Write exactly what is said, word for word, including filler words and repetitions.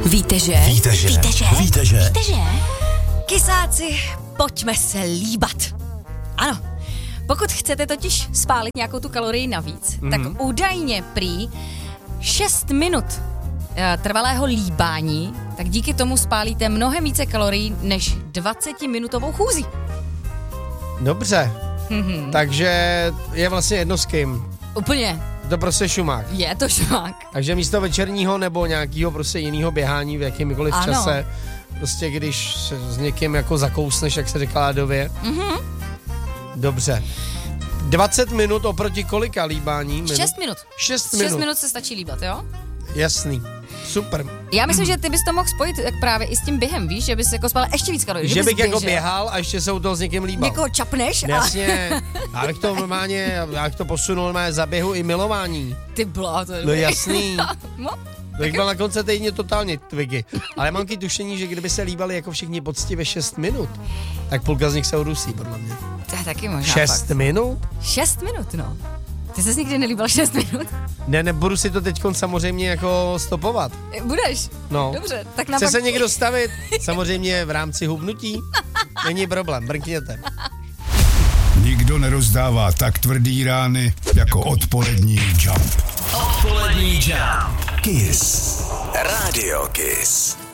Víte, že? Víte, že? Víte, že? Víte, že? Víte, že? Kysáci, pojďme se líbat. Ano, pokud chcete totiž spálit nějakou tu kalorii navíc, mm. tak údajně prý šest minut trvalého líbání, tak díky tomu spálíte mnohem více kalorií než dvacetiminutovou chůzí. Dobře, mm-hmm. takže je vlastně jedno s kým. Úplně. To prostě šumák. Je to šumák. Takže místo večerního nebo nějakého prostě jiného běhání v jakýmkoliv ano. čase, prostě když s někým jako zakousneš, jak se říká Ládově. Mm-hmm. Dobře. dvacet minut oproti kolika líbání? Minut? šest minut. šest minut. šest minut se stačí líbat, jo? Jasný. Super. Já myslím, že ty bys to mohl spojit tak právě i s tím během, víš, že bys jako spal ještě víc kalorií. Že, že bych běžel. jako běhal a ještě se u toho s někým líbal. Někoho čapneš a... Jasně. Já bych to normálně, já bych to posunul normálně za běhu i milování. Ty bláto. No jasný. No. Tak byl na konce týdně totálně twigy. Ale mám taky tušení, že kdyby se líbali jako všichni poctivě šest minut, tak půlka z nich se udusí, podle mě. To je taky možná šest fakt. minut? šest minut, no. Ty ses nikdy nelíbal šest minut? Ne, nebudu si to teď samozřejmě jako stopovat. Budeš? No. Dobře, tak Chce napak... se někdo stavit? Samozřejmě v rámci hubnutí? Není problém, brnkněte. Nikdo nerozdává tak tvrdý rány jako odpolední Jump. Odpolední Jump. Kiss. Radio Kiss.